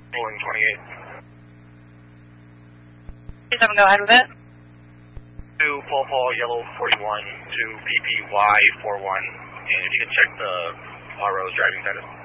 Rolling 28. 7, go ahead with it. To Paul Yellow 41 to PPY 41, and if you can check the RO's driving status.